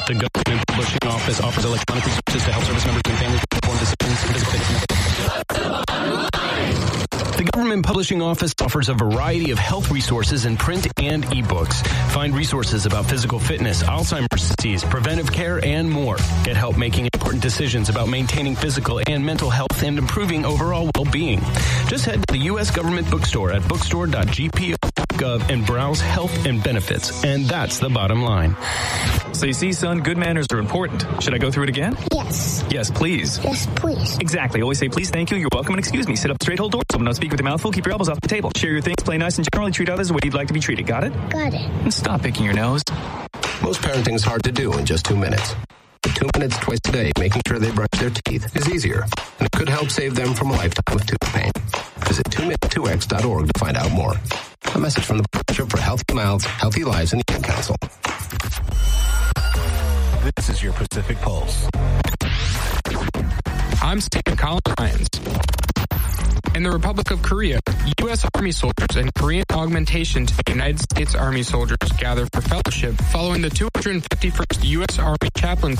The Government Publishing Office offers electronic resources to help service members and families make informed decisions in physical fitness. The Government Publishing Office offers a variety of health resources in print and ebooks. Find resources about physical fitness, Alzheimer's disease, preventive care, and more. Get help making important decisions about maintaining physical and mental health and improving overall well-being. Just head to the U.S. Government Bookstore at bookstore.gpo.gov and browse health and benefits. And that's the bottom line. So you see, son, good manners are important. Should I go through it again? Yes. Yes, please. Yes, please. Exactly. Always say please, thank you, you're welcome, and excuse me. Sit up straight, hold doors open, don't speak with your mouth full, keep your elbows off the table. Share your things, play nice, and generally treat others the way you'd like to be treated. Got it? Got it. And stop picking your nose. Most parenting is hard to do in just 2 minutes. But 2 minutes twice a day making sure they brush their teeth is easier, and it could help save them from a lifetime of tooth pain. Visit 2minute2x.org to find out more. A message from the Partnership for Healthy Mouths, Healthy Lives, and the Ad Council. This is your Pacific Pulse. I'm Stephen Collins Lyons. In the Republic of Korea, U.S. Army soldiers and Korean augmentation to the United States Army soldiers gather for fellowship following the 251st U.S. Army Chaplain